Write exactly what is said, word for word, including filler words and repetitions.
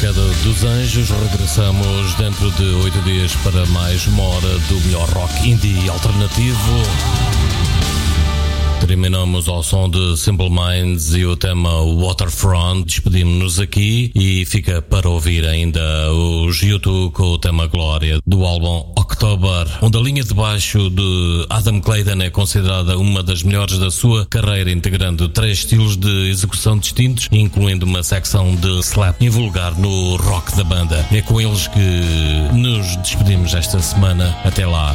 Queda dos Anjos. Regressamos dentro de oito dias para mais uma hora do melhor rock indie alternativo. Terminamos ao som de Simple Minds e o tema Waterfront. Despedimos-nos aqui e fica para ouvir ainda os YouTube com o tema Glória do álbum October, onde a linha de baixo de Adam Clayton é considerada uma das melhores da sua carreira, integrando três estilos de execução distintos, incluindo uma secção de slap invulgar no rock da banda. É com eles que nos despedimos esta semana. Até lá.